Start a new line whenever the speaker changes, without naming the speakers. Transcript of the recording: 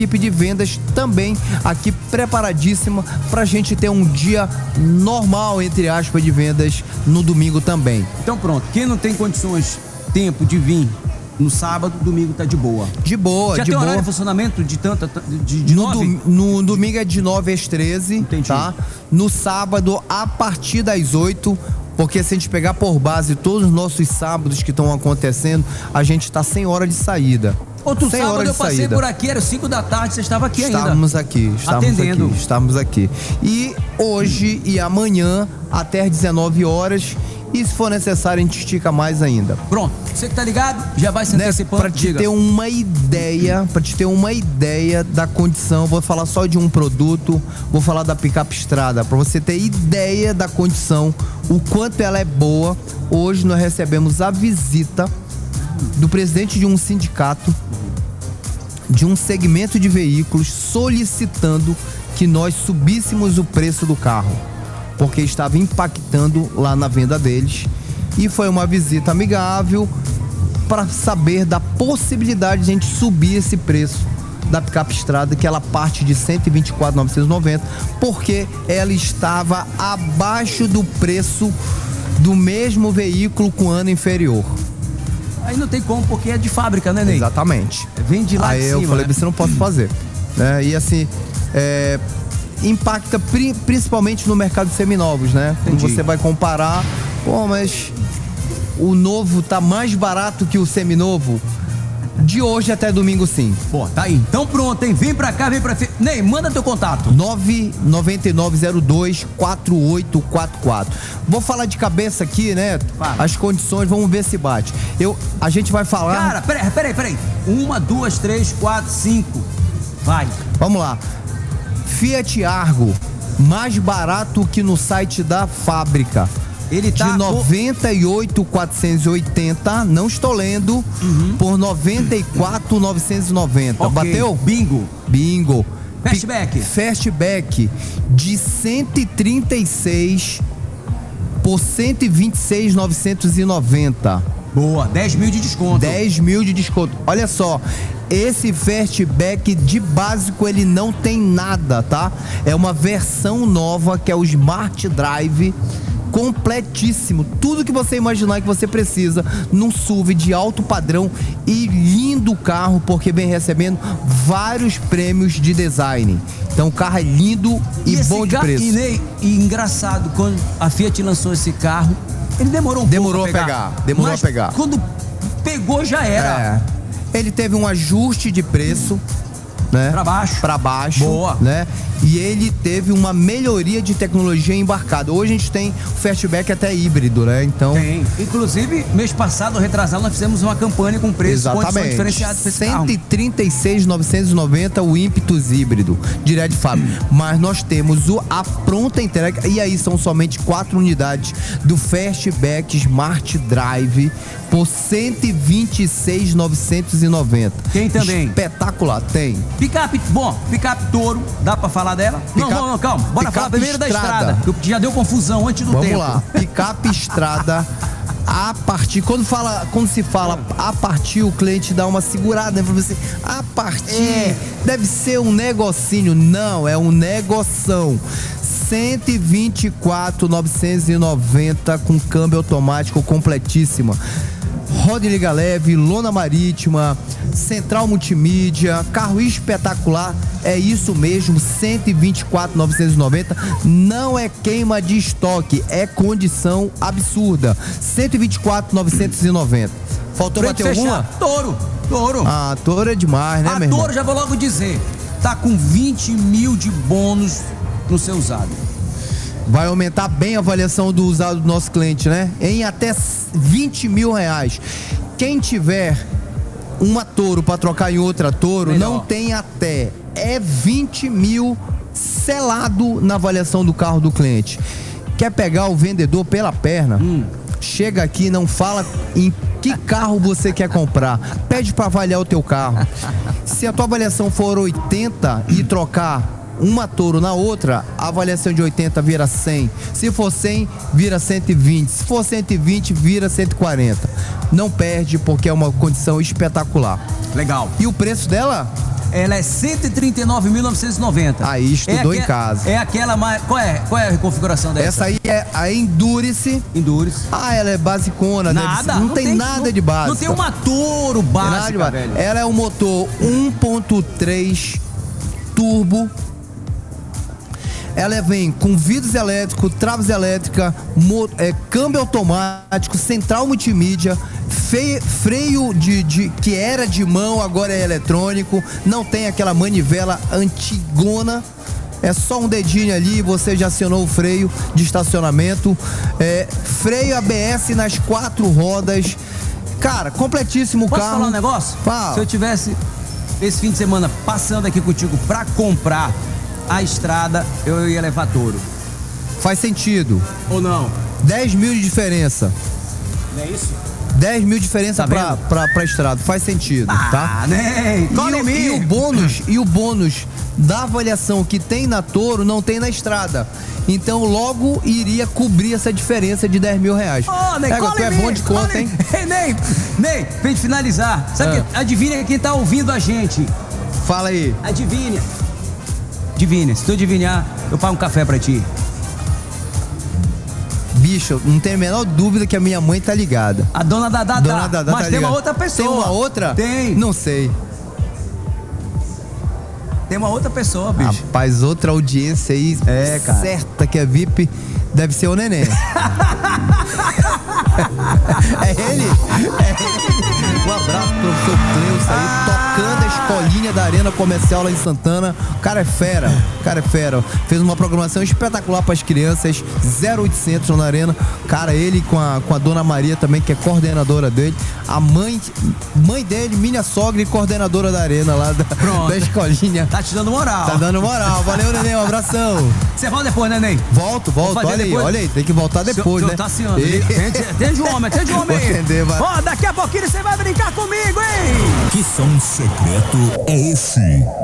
equipe de vendas também aqui preparadíssima para a gente ter um dia normal, entre aspas, de vendas no domingo também.
Então pronto, quem não tem condições, tempo de vir no sábado, domingo tá de boa.
De boa,
já
de
tem
boa.
horário de funcionamento de 9?
No domingo é de 9 às 13,
entendi.
Tá? No sábado, a partir das 8, porque se a gente pegar por base todos os nossos sábados que estão acontecendo, a gente está sem hora de saída.
Outro sábado eu passei por aqui, era 5 da tarde, você estava aqui ainda.
Estamos aqui. E hoje e amanhã, até às 19 horas, e se for necessário, a gente estica mais ainda.
Pronto, você que tá ligado, já vai se antecipando.
Pra te ter uma ideia da condição, vou falar só de um produto, vou falar da picape Strada, pra você ter ideia da condição, o quanto ela é boa. Hoje nós recebemos a visita do presidente de um sindicato, de um segmento de veículos, solicitando que nós subíssemos o preço do carro, porque estava impactando lá na venda deles. E foi uma visita amigável para saber da possibilidade de a gente subir esse preço da picape Strada, que ela parte de R$ 124.990, porque ela estava abaixo do preço do mesmo veículo com ano inferior.
Aí não tem como, porque é de fábrica, né, Ney?
Exatamente.
Vem de lá de cima.
Aí eu falei, você não pode fazer. Né? E assim, impacta principalmente no mercado de seminovos, né? Quando você vai comparar, pô, mas o novo tá mais barato que o seminovo. De hoje até domingo, sim.
Pô, tá aí. Então pronto, hein? Vem pra cá, vem pra... Ney, manda teu contato.
99902-4844. Vou falar de cabeça aqui, né? Fala. As condições, vamos ver se bate. A gente vai falar...
Cara, peraí. 1, 2, 3, 4, 5. Vai.
Vamos lá. Fiat Argo, mais barato que no site da fábrica.
Ele tá
de 98.480, não estou lendo, por 94.990.
Okay.
Bateu? Bingo. Fastback de 136 por 126.990.
Boa, 10 mil de desconto.
10 mil de desconto. Olha só, esse Fastback de básico ele não tem nada, tá? É uma versão nova que é o Smart Drive, completíssimo, tudo que você imaginar que você precisa num SUV de alto padrão, e lindo carro, porque vem recebendo vários prêmios de design. Então o carro é lindo e bom de preço.
E engraçado, quando a Fiat lançou esse carro, ele demorou
a pegar. Demorou a pegar.
Quando pegou já era.
Ele teve um ajuste de preço, né? Pra baixo.
Boa.
Né? E ele teve uma melhoria de tecnologia embarcada. Hoje a gente tem o Fastback até híbrido, né? Então...
Tem. Inclusive, mês passado, retrasado, nós fizemos uma campanha com preço, condições diferenciadas para esse carro.
136.990 o ímpetus híbrido, direto de fábrica. Mas nós temos a pronta entrega, e aí são somente 4 unidades do Fastback Smart Drive por 126.990.
Tem também.
Espetacular, tem.
Picape Toro, dá pra falar dela? Não, calma. Bora falar primeiro da Estrada, que já deu confusão antes do tempo.
Vamos lá. Picape Estrada, a partir... Quando se fala a partir, o cliente dá uma segurada, né? Assim, a partir deve ser um negocinho. Não, é um negoção. 124.990 com câmbio automático completíssima. Roda e liga leve, lona marítima, central multimídia, carro espetacular. É isso mesmo, 124.990. Não é queima de estoque, é condição absurda. 124.990. Faltou bater alguma?
Toro.
Ah, Toro é demais, né, meu irmão?
Toro, já vou logo dizer, tá com 20 mil de bônus no seu usado.
Vai aumentar bem a avaliação do usado do nosso cliente, né? Em até 20 mil reais. Quem tiver uma Toro para trocar em outra Toro, não tem até. É 20 mil selado na avaliação do carro do cliente. Quer pegar o vendedor pela perna? Chega aqui, não fala em que carro você quer comprar. Pede para avaliar o teu carro. Se a tua avaliação for 80 e trocar uma Toro na outra, a avaliação de 80 vira 100. Se for 100, vira 120. Se for 120, vira 140. Não perde, porque é uma condição espetacular.
Legal.
E o preço dela?
ela é 139.990.
Aí estudou em casa.
É aquela mais... Qual é a configuração dessa?
Essa aí é a Endurance. Ela é basicona.
Nada.
Não tem nada de básico.
Não tem uma Toro básica, velho.
Ela é um motor 1.3 turbo. Ela vem com vidros elétricos, traves elétricas, câmbio automático, central multimídia, freio que era de mão, agora é eletrônico. Não tem aquela manivela antigona. É só um dedinho ali, você já acionou o freio de estacionamento. Freio ABS nas 4 rodas. Cara, completíssimo o carro.
Posso falar um negócio?
Fala.
Se eu tivesse esse fim de semana passando aqui contigo pra comprar a estrada, eu ia levar Toro.
Faz sentido.
Ou não?
10 mil de diferença.
Não é isso?
10 mil de diferença pra estrada. Faz sentido, tá?
Né?
E o bônus da avaliação que tem na Toro não tem na estrada. Então logo iria cobrir essa diferença de 10 mil reais.
Ney,
tu é bom de conta, hein?
Ei, Ney, pra gente finalizar, sabe adivinha quem tá ouvindo a gente?
Fala aí.
Adivinha, se tu adivinhar, eu pago um café pra ti.
Bicho, não tenho a menor dúvida que a minha mãe tá ligada.
A dona Dadá tá. Mas tem uma outra pessoa.
Tem uma outra?
Tem.
Não sei.
Tem uma outra pessoa, bicho.
Rapaz, outra audiência aí, cara, certa que é VIP, deve ser o Neném. É ele? Um abraço pro professor Cleusa aí, tocando a escolinha da Arena Comercial lá em Santana. O cara é fera, Fez uma programação espetacular para as crianças, 0800 na Arena. Cara, ele com a dona Maria também, que é coordenadora dele. A mãe dele, minha sogra e coordenadora da Arena lá da escolinha.
Tá te dando moral.
Tá dando moral. Valeu, Neném, um abração.
Você volta depois, Neném?
Volto. Olha aí, tem que voltar depois, né?
Tá ansiando. Atende o homem aí. Daqui a pouquinho você vai brincar comigo, hein?
Que som secreto é esse?